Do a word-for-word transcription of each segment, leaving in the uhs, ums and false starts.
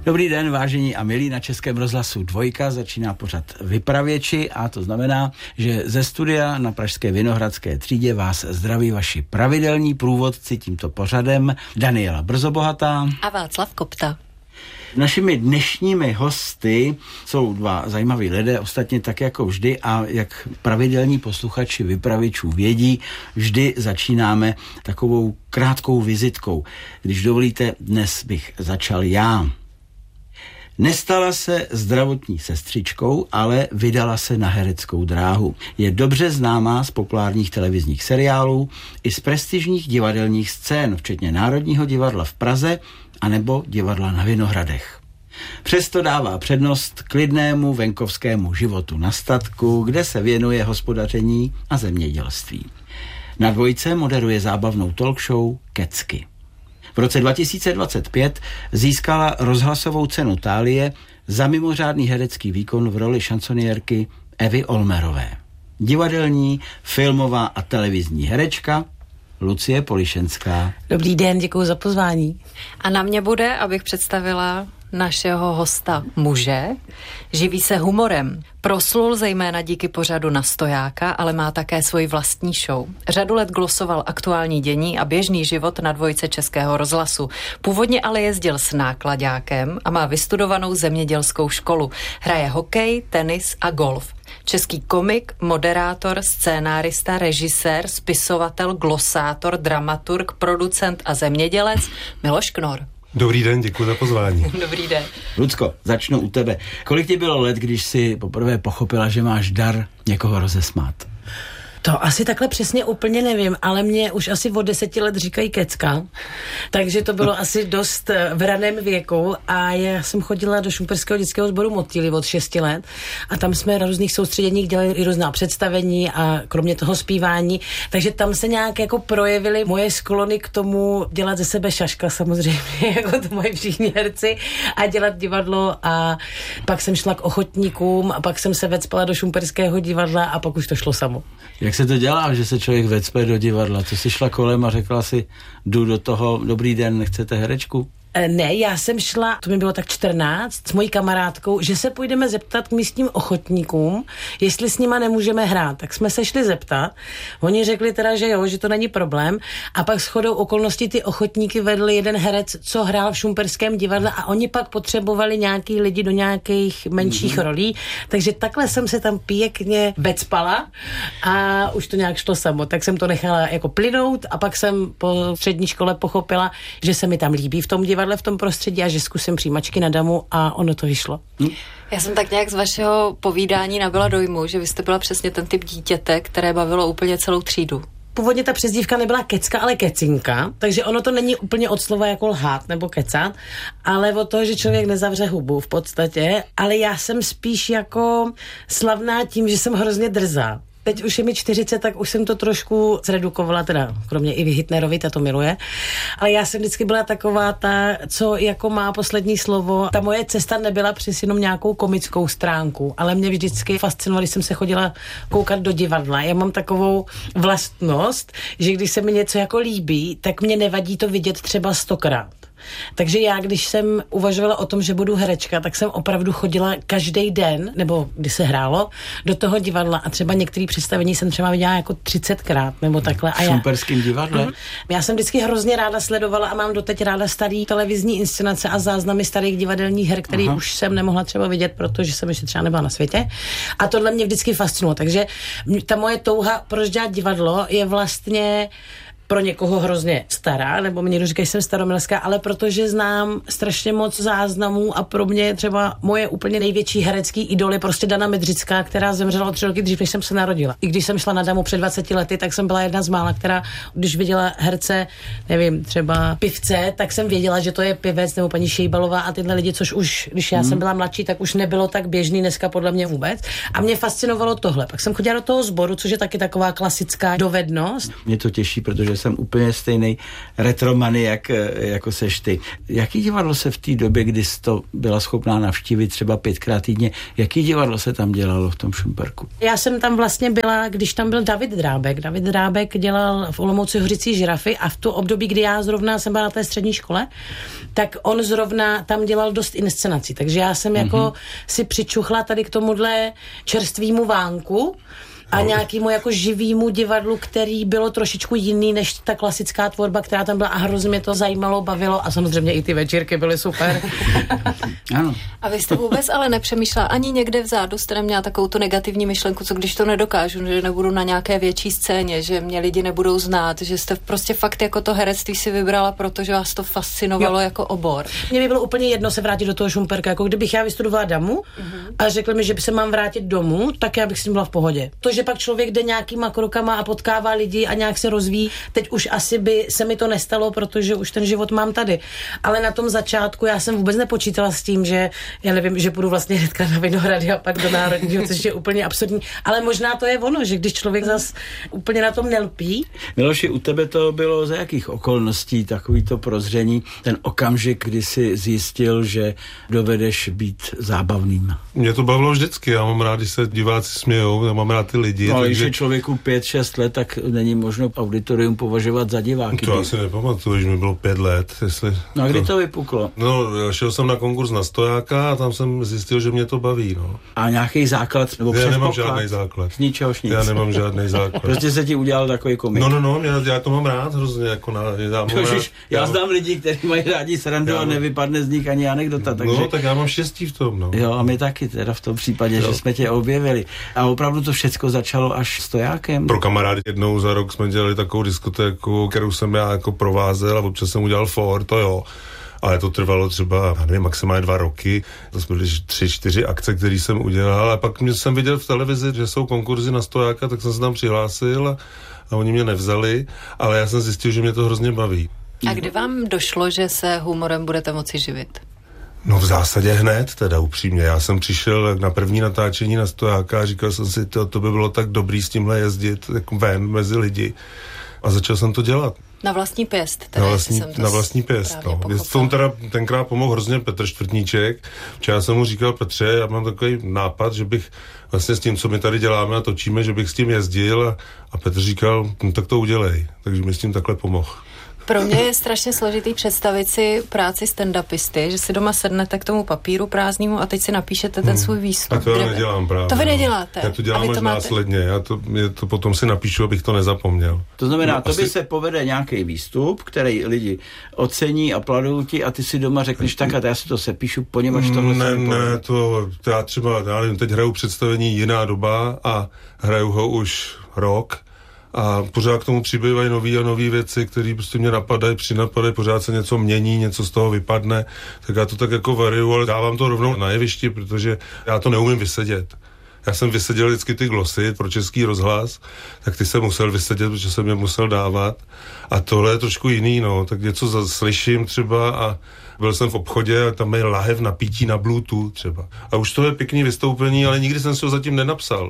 Dobrý den, vážení a milí, na Českém rozhlasu Dvojka začíná pořad Vypravěči a to znamená, že ze studia na pražské Vinohradské třídě vás zdraví vaši pravidelní průvodci tímto pořadem Daniela Brzobohatá a Václav Kopta. Našimi dnešními hosty jsou dva zajímaví lidé, ostatně tak jako vždy a jak pravidelní posluchači Vypravěčů vědí, vždy začínáme takovou krátkou vizitkou. Když dovolíte, dnes bych začal já. Nestala se zdravotní sestřičkou, ale vydala se na hereckou dráhu. Je dobře známá z populárních televizních seriálů i z prestižních divadelních scén, včetně Národního divadla v Praze anebo divadla na Vinohradech. Přesto dává přednost klidnému venkovskému životu na statku, kde se věnuje hospodaření a zemědělství. Na Dvojce moderuje zábavnou talk show Kecky. V roce dva tisíce dvacet pět získala rozhlasovou cenu Thálie za mimořádný herecký výkon v roli šansoniérky Evy Olmerové. Divadelní, filmová a televizní herečka Lucie Polišenská. Dobrý den, děkuji za pozvání. A na mě bude, abych představila našeho hosta muže. Živí se humorem. Proslul zejména díky pořadu Na stojáka, ale má také svoji vlastní show. Řadu let glosoval aktuální dění a běžný život na Dvojce Českého rozhlasu. Původně ale jezdil s náklaďákem a má vystudovanou zemědělskou školu. Hraje hokej, tenis a golf. Český komik, moderátor, scénárista, režisér, spisovatel, glosátor, dramaturg, producent a zemědělec Miloš Knor. Dobrý den, děkuji za pozvání. Dobrý den. Lucko, začnu u tebe. Kolik ti bylo let, když jsi poprvé pochopila, že máš dar někoho rozesmát? To asi takhle přesně úplně nevím, ale mě už asi od deseti let říkají Kecka, takže to bylo asi dost v raném věku a já jsem chodila do šumperského dětského sboru Motýly od šesti let a tam jsme na různých soustředěních dělali i různá představení a kromě toho zpívání, takže tam se nějak jako projevily moje sklony k tomu dělat ze sebe šaška samozřejmě, jako to moje všichni herci a dělat divadlo a pak jsem šla k ochotníkům a pak jsem se vecpala do šumperského divadla a pak už to šlo samo. Jak se to dělá, že se člověk vecpe do divadla? Co jsi šla kolem a řekla si, jdu do toho, dobrý den, nechcete herečku? Ne, já jsem šla, to mi bylo tak čtrnáct, s mojí kamarádkou, že se půjdeme zeptat k místním ochotníkům, jestli s nima nemůžeme hrát. Tak jsme se šli zeptat. Oni řekli teda, že jo, že to není problém. A pak shodou okolností ty ochotníky vedl jeden herec, co hrál v šumperském divadle a oni pak potřebovali nějaký lidi do nějakých menších mm-hmm. rolí. Takže takhle jsem se tam pěkně vecpala a už to nějak šlo samo. Tak jsem to nechala jako plynout a pak jsem po střední škole pochopila, že se mi tam líbí v tom divadle, v tom prostředí a že zkusím přijímačky na damu a ono to vyšlo. Hm? Já jsem tak nějak z vašeho povídání nabyla dojmu, že vy jste byla přesně ten typ dítěte, které bavilo úplně celou třídu. Původně ta přezdívka nebyla Kecka, ale Kecinka, takže ono to není úplně od slova jako lhát nebo kecat, ale od toho, že člověk nezavře hubu v podstatě, ale já jsem spíš jako slavná tím, že jsem hrozně drzá. Teď už je mi čtyřicet, tak už jsem to trošku zredukovala, teda kromě i Hitlerovi, ta to miluje. Ale já jsem vždycky byla taková ta, co jako má poslední slovo. Ta moje cesta nebyla přes jenom nějakou komickou stránku, ale mě vždycky fascinovalo, když jsem se chodila koukat do divadla. Já mám takovou vlastnost, že když se mi něco jako líbí, tak mě nevadí to vidět třeba stokrát. Takže já, když jsem uvažovala o tom, že budu herečka, tak jsem opravdu chodila každý den, nebo když se hrálo, do toho divadla a třeba některé představení jsem třeba viděla jako třicetkrát, nebo takhle. V šumperském divadle? Mm, já jsem vždycky hrozně ráda sledovala a mám doteď ráda starý televizní inscenace a záznamy starých divadelních her, který Aha. už jsem nemohla třeba vidět, protože jsem ještě třeba nebyla na světě. A tohle mě vždycky fascinovalo. Takže ta moje touha proč dělat divadlo je vlastně pro někoho hrozně stará, nebo mě někdo říká, že jsem staromilská, ale protože znám strašně moc záznamů a pro mě třeba moje úplně největší herecký idol je prostě Dana Medřická, která zemřela tři roky dřív, než jsem se narodila. I když jsem šla na damu před dvaceti lety, tak jsem byla jedna z mála, která, když viděla herce, nevím, třeba pivce, tak jsem věděla, že to je pivec nebo paní Šejbalová a tyhle lidi, což už, když já hmm. jsem byla mladší, tak už nebylo tak běžný dneska podle mě vůbec. A mě fascinovalo tohle. Pak jsem chodila do toho sboru, což je taky taková klasická dovednost. Mě to těší, protože jsem úplně stejný retromany, jak, jako seš ty. Jaký divadlo se v té době, kdy jsi to byla schopná navštívit třeba pětkrát týdně, jaký divadlo se tam dělalo v tom Šumperku? Já jsem tam vlastně byla, když tam byl David Drábek. David Drábek dělal v Olomouci Hořící žirafy a v tu období, kdy já zrovna jsem byla na té střední škole, tak on zrovna tam dělal dost inscenací. Takže já jsem mm-hmm. jako si přičuchla tady k tomuhle čerstvému vánku a nějakému jako živýmu divadlu, který bylo trošičku jiný než ta klasická tvorba, která tam byla a hrozně mě to zajímalo, bavilo a samozřejmě i ty večírky byly super. Ano. A vy jste vůbec ale nepřemýšlela ani někde vzadu, jste neměla takovou tu negativní myšlenku, co když to nedokážu, že nebudu na nějaké větší scéně, že mě lidi nebudou znát, že jste prostě fakt jako to herectví si vybrala, protože vás to fascinovalo jo. jako obor. Mně by bylo úplně jedno se vrátit do toho Šumperka, jako kdybych já vystudovala damu uh-huh. a řekl mi, že by se mám vrátit domů, tak já bych s tím byla v pohodě. To, že pak člověk jde nějakýma krokama a potkává lidi a nějak se rozvíjí. Teď už asi by se mi to nestalo, protože už ten život mám tady. Ale na tom začátku já jsem vůbec nepočítala s tím, že já nevím, že půjdu vlastně hnedka na Vinohrady a pak do Národního, což je úplně absurdní. Ale možná to je ono, že když člověk zas úplně na tom nelpí. Miloši, u tebe to bylo za jakých okolností takový to prozření, ten okamžik, kdy jsi zjistil, že dovedeš být zábavným? Mě to bavilo vždycky, já mám rád, když se diváci smějou, já mám rád ty lidi. No, ale takže... když je člověku pět, šest let, tak není možno auditorium považovat za diváky. To asi nepamatuju, že mi bylo pět let. Jestli... No a kdy to vypuklo? No, šel jsem na konkurs na stojáka a tam jsem zjistil, že mě to baví, no. A nějaký základ? Nebo já nemám žádný základ. Z ničehož nic. Já nemám žádný základ. Prostě se ti udělal takový komik. No, no, no, já, já to mám rád hrozně, jako na... Já, Což, rád, já, já znám lidi, kteří mají rádi srandu a nevypadne z nich ani anekdota, takže... No, tak já mám štěstí v tom, no. Jo, a my taky teda v tom případě, jo. že jsme tě objevili. A opravdu to všecko začalo až stojákem. Pro kamarády jednou za rok jsme dělali takovou diskotéku, kterou jsem já jako provázel a občas jsem udělal for, to jo. Ale to trvalo třeba, nevím, maximálně dva roky. To jsme byly tři, čtyři akce, které jsem udělal. A pak jsem viděl v televizi, že jsou konkurzy na stojáka, tak jsem se tam přihlásil a, a oni mě nevzali, ale já jsem zjistil, že mě to hrozně baví. A kdy vám došlo, že se humorem budete moci živit? No v zásadě hned, teda upřímně. Já jsem přišel na první natáčení na stojáka a říkal jsem si, to, to by bylo tak dobrý s tímhle jezdit jako ven mezi lidi. A začal jsem to dělat. Na vlastní pěst. Teda, na vlastní, na vlastní pěst, no. S tomu teda tenkrát pomohl hrozně Petr Čtvrtníček. Já jsem mu říkal, Petře, já mám takový nápad, že bych vlastně s tím, co my tady děláme a točíme, že bych s tím jezdil a, a Petr říkal, no tak to udělej. Takže mi s tím takhle pomohl. Pro mě je strašně složitý představit si práci stand-upisty, že si doma sednete k tomu papíru prázdnému a teď si napíšete ten svůj výstup. A to já nedělám právě. To vy neděláte. Já to dělám až následně. Já to, já to potom si napíšu, abych to nezapomněl. To znamená, no, to by asi... se povede nějaký výstup, který lidi ocení, apladují ti a ty si doma řekneš tak a já si to sepíšu, poněvadž tohle Ne, ne, to já třeba, já nevím, teď hraju představení Jiná doba a hraju ho už rok. A pořád k tomu přibývají nový a nový věci, které prostě mě napadají, přinapadají, pořád se něco mění, něco z toho vypadne, tak já to tak jako variuju, ale dávám to rovnou na jevišti, protože já to neumím vysedět. Já jsem vyseděl vždycky ty glosy pro Český rozhlas, tak ty jsem musel vysedět, protože jsem je musel dávat. A tohle je trošku jiný, no, tak něco slyším třeba a byl jsem v obchodě a tam je lahev na pití na Bluetooth třeba. A už to je pěkný vystoupení, ale nikdy jsem si ho zatím nenapsal.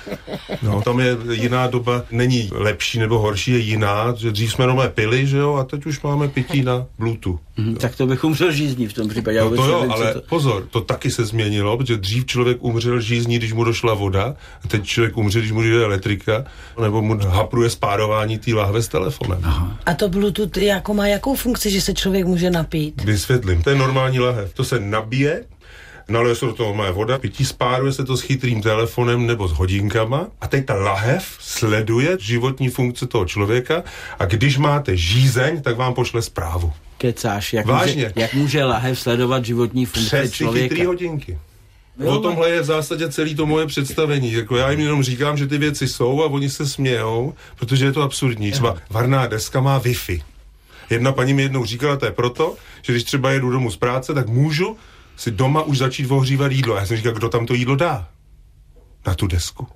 No, tam je Jiná doba, není lepší nebo horší, je jiná, že dřív jsme jenom pili, že jo, a teď už máme pití na Bluetooth. Mm, tak to bych umřel žízní v tom případě. No to jo, nevím, ale to... pozor, to taky se změnilo, protože dřív člověk umřel žízní, když mu došla voda, a teď člověk umře, když mu jde elektrika, nebo mu hapruje spárování té lahve s telefonem. Aha. A to Bluetooth jako má jakou funkci, že se člověk může napít? Vysvětlím. To je normální lahev. To se nabije, nalije se do toho má voda, pití, spáruje se to s chytrým telefonem nebo s hodinkama a teď ta lahev sleduje životní funkce toho člověka a když máte žízeň, tak vám pošle zprávu. Kecáš, jak Vážně. může, jak může lahev sledovat životní funkce Přes člověka? Přes ty chytrý hodinky. Jo, o tomhle je v zásadě celý to moje představení. Jako já jim jenom říkám, že ty věci jsou a oni se smějou, protože je to absurdní. Třeba varná deska má Wi-Fi. Jedna paní mi jednou říkala, to je proto, že když třeba jedu domů z práce, tak můžu si doma už začít ohřívat jídlo. A já jsem říkal, kdo tam to jídlo dá? Na tu desku.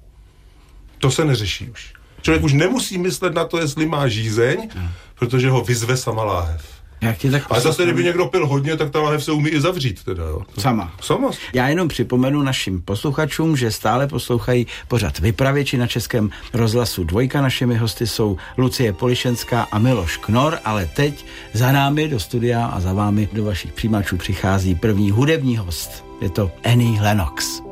To se neřeší už. Člověk už nemusí myslet na to, jestli má žízeň, protože ho vyzve sama láhev. Jak tě tak ale zase, kdyby někdo pil hodně, tak ta lahev se umí i zavřít teda, jo. Sama. Sama. Já jenom připomenu našim posluchačům, že stále poslouchají pořad Vypravěči na Českém rozhlasu Dvojka. Našimi hosty jsou Lucie Polišenská a Miloš Knor, ale teď za námi do studia a za vámi do vašich přijímačů přichází první hudební host. Je to Annie Lennox.